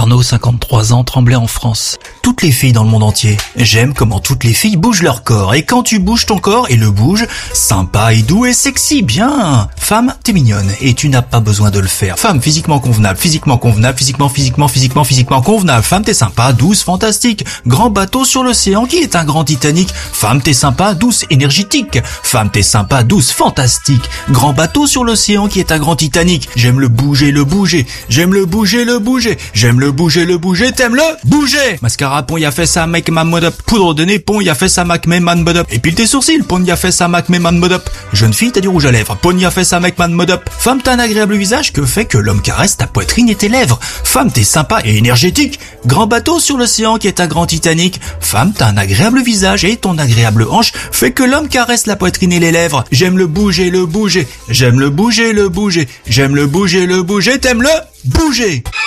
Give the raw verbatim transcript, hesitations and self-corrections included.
Arnaud, cinquante-trois ans, Tremblay en France. Toutes les filles dans le monde entier. J'aime comment toutes les filles bougent leur corps. Et quand tu bouges ton corps et le bouges, sympa et doux et sexy, bien. Femme, t'es mignonne et tu n'as pas besoin de le faire. Femme, physiquement convenable, physiquement convenable, physiquement, physiquement, physiquement, physiquement convenable. Femme, t'es sympa, douce, fantastique. Grand bateau sur l'océan qui est un grand Titanic. Femme, t'es sympa, douce, énergétique. Femme, t'es sympa, douce, fantastique. Grand bateau sur l'océan qui est un grand Titanic. J'aime le bouger, le bouger. J'aime le bouger, le bouger. J'aime le bouger, le bouger. T'aimes le bouger. Mascara, pont, y a fait ça, mec, man, mod up. Poudre de nez, pont, y a fait ça, mac, man, mod up. Épile tes sourcils, pont, y a fait ça, mac, man, mod up. Jeune fille, t'as du rouge à lèvres. Pont, y a fait ça, mec, man, mod up. Femme, t'as un agréable visage que fait que l'homme caresse ta poitrine et tes lèvres. Femme, t'es sympa et énergétique. Grand bateau sur l'océan qui est un grand Titanic. Femme, t'as un agréable visage et ton agréable hanche fait que l'homme caresse la poitrine et les lèvres. J'aime le bouger, le bouger. J'aime le bouger, le bouger. J'aime le bouger, le bouger. T'aimes le bouger.